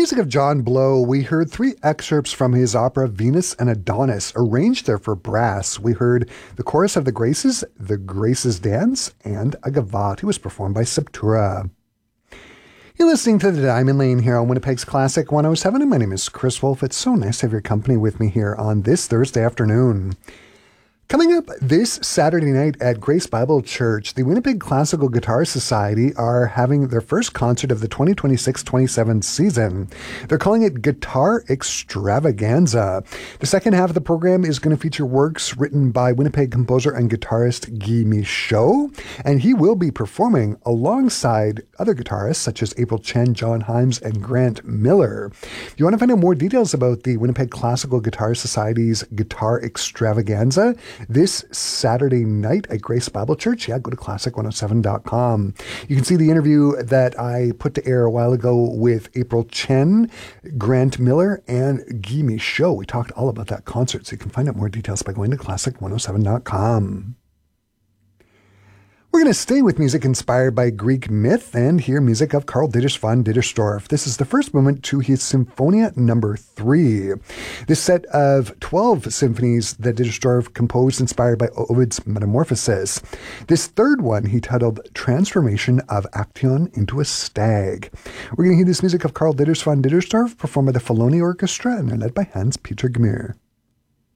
Music of John Blow, we heard three excerpts from his opera Venus and Adonis, arranged there for brass. We heard the chorus of the Graces Dance, and a gavotte. It was performed by Septura. You're listening to The Diamond Lane here on Winnipeg's Classic 107, and my name is Chris Wolf. It's so nice to have your company with me here on this Thursday afternoon. Coming up this Saturday night at Grace Bible Church, the Winnipeg Classical Guitar Society are having their first concert of the 2026-27 season. They're calling it Guitar Extravaganza. The second half of the program is going to feature works written by Winnipeg composer and guitarist Guy Michaud, and he will be performing alongside other guitarists such as April Chen, John Himes, and Grant Miller. If you want to find out more details about the Winnipeg Classical Guitar Society's Guitar Extravaganza, this Saturday night at Grace Bible Church, go to classic107.com. You can see the interview that I put to air a while ago with April Chen, Grant Miller, and Guy Michaud. We talked all about that concert, so you can find out more details by going to classic107.com. We're going to stay with music inspired by Greek myth and hear music of Karl Ditters von Dittersdorf. This is the first movement to his Symphonia No. 3. This set of 12 symphonies that Dittersdorf composed inspired by Ovid's Metamorphosis. This third one he titled Transformation of Actaeon into a Stag. We're going to hear this music of Karl Ditters von Dittersdorf performed by the Filoni Orchestra, and they're led by Hans-Peter Gmür.